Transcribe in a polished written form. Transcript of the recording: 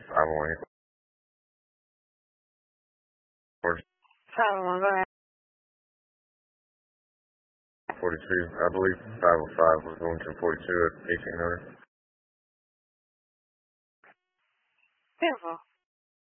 501 501, go ahead. 42, I believe. 505 was going to 42 at 1800. Beautiful.